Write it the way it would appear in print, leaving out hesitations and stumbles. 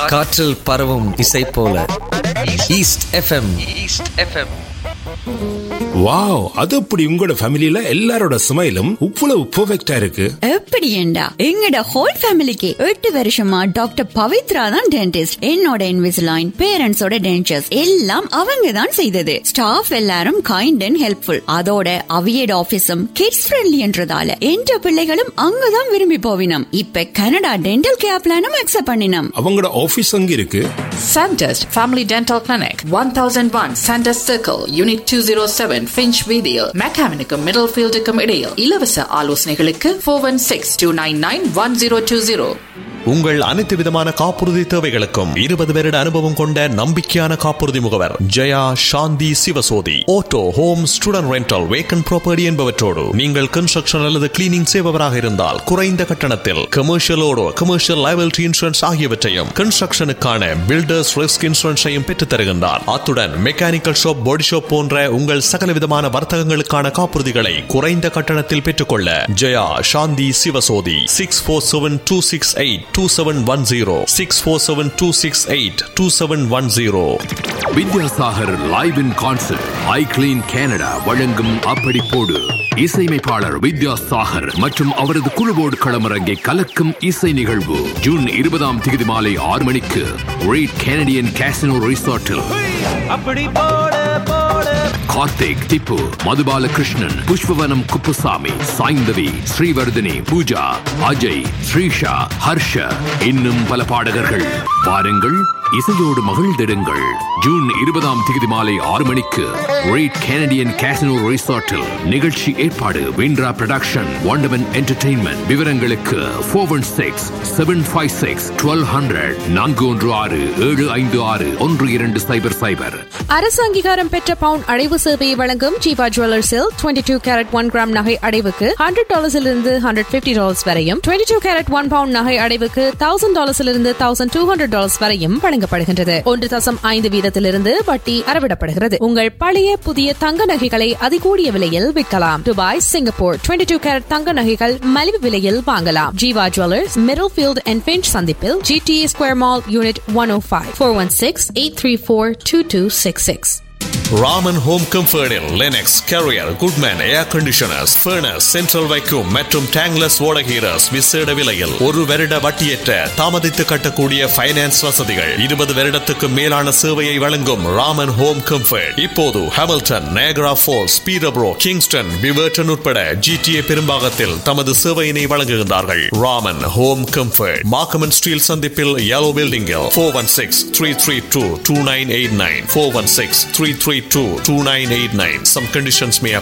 காற்றில் பரவும் இசை போல ஈஸ்ட் எஃப்எம். வாவ், அது அப்படி உங்களோட ஃபேமிலில எல்லாரோட ஸ்மைலும் இவ்வளவு பெர்ஃபெக்ட்டா இருக்கு. எப்படி ஏண்டா எங்கட ஹோல் ஃபேமிலிக்கு 8 வருஷமா டாக்டர் பவித்ரா தான் டென்டிஸ்ட். என்னோட இன்விசிலைன், பேரண்ட்ஸோட டென்டர்ஸ் எல்லாம் அவங்க தான் செய்தது. ஸ்டாஃப் எல்லாரும் கைண்ட் அண்ட் ஹெல்ப்ஃபுல். அதோட அவியட் ஆபீஸும் கிட்ஸ் ஃப்ரெண்ட்லின்றதால என்ற பிள்ளைகளும் அங்கதான் விரும்பி போவினம். இப்ப கனடா டென்டல் கேர் பிளானும் அக்செப்ட் பண்ணினோம். அவங்களோட ஆபீஸ் அங்க இருக்கு. Sandest Family Dental Clinic, 1001 Sandest Circle, Unit 207, Finch Video, Mechanical Middlefield இடையில். இலவச ஆலோசனைகளுக்கு 416-299-1020. உங்கள் அனைத்து விதமான காப்புறுதி தேவைகளுக்கும் 20 வருட அனுபவம் கொண்ட நம்பிக்கையான காப்புறுதி முகவர் ஜெயா சாந்தி Sivasothy. Auto, home, student rental, vacant property என்பவற்றோடு நீங்கள் கன்ஸ்ட்ரக்ஷன் அல்லது கிளீனிங் செய்பவராக இருந்தால் குறைந்த கட்டணத்தில் கமர்ஷியலோடு கமர்ஷியல் லைபிலிட்டி இன்சூரன்ஸ் ஆகியவற்றையும் கன்ஸ்ட்ரக்ஷனுக்கான பில்டர்ஸ் ரிஸ்க் இன்சூரன்ஸையும் பெற்றுத் தருகின்றார். அத்துடன் மெக்கானிக்கல் ஷாப், பாடி ஷாப் போன்ற உங்கள் சகல விதமான வர்த்தகங்களுக்கான காப்புறுதிகளை குறைந்த கட்டணத்தில் பெற்றுக்கொள்ள ஜெயா சாந்தி Sivasothy. 647-268-2710 647-268-2710. Vidyasagar live in concert I clean Canada வழங்கும் அப்படி போடு. இசையமைப்பாளர் வித்யாசாகர் மற்றும் அவரது குழுவோடு களமிறங்கி கலக்கும் இசை நிகழ்வு ஜூன் 20 மாலை 6 மணிக்கு read Canadian casino ரிசார்ட்டில். Karthik, Tipu, Madhu Balakrishnan, Pushpavanam Kuppusamy, Saindhavi, Srivardhini, Pooja, Ajay, Srisha, Harsh, இன்னும் பல பாடகர்கள். வாருங்கள், இசையோடு மகிழ்ந்திடுங்கள். ஜூன் 20 மாலை 6 மணிக்கு ரீட் கனடியன் கேசினோ ரிசார்ட்டில். நிகழ்ச்சி ஏற்பாடு விண்ட்ரா புரொடக்ஷன், வண்டர்மன் என்டர்டெயின்மெண்ட். விவரங்களுக்கு 416-756-1200 416-756-1200. அரசு அங்கீகாரம் பெற்ற பவுன் அடைவு சேவையை வழங்கும் ஜீவா ஜுவல்லர்ஸில் 22 கேரட் 1 கிராம் நகை அடைவுக்கு $100 $150 வரையும், 22 கேரட் 1 பவுண்ட் நகை அடைவுக்கு $1000 $1200 வரையும் வழங்கப்படுகின்றது. 1.5 வீதத்திலிருந்து வட்டி அறவிடப்படுகிறது. உங்கள் பழைய புதிய தங்க நகைகளை அதிகூடிய விலையில் விற்கலாம். துபாய், சிங்கப்பூர் 22 கேரட் தங்க நகைகள் மலிவு விலையில் வாங்கலாம். Jeeva jewellers, middle field and pinch சந்திப்பில், GTA square mall, unit 105. 416-834-2266. Raman home கம்ஃபர்டில் Linux, carrier, Goodman ஏர் கண்டிஷனர்ஸ், ஃபர்னஸ், சென்ட்ரல் வைக்யூம் மற்றும் டேங்லஸ் ஓடகீரஸ் விசேட விலையில் 1 வருட வட்டியற்ற தாமதித்து கட்டக்கூடிய ஃபைனான்ஸ் வசதிகள். 20 வருடத்துக்கு மேலான சேவையை வழங்கும் ராமன் ஹோம் கம்ஃபர்ட் இப்போது ஹாமில்டன், நயகரா ஃபால்ஸ், பீரப்ரோ, கிங்ஸ்டன், விவர்டன் உட்பட GTA பெரும்பாகத்தில் தமது சேவையினை வழங்குகின்றார்கள். ராமன் ஹோம் கம்ஃபர்ட் மார்க்கமன் ஸ்டீல் சந்திப்பில் yellow பில்டிங்கில் 416-332-2989 416-332-2989. Some conditions may apply.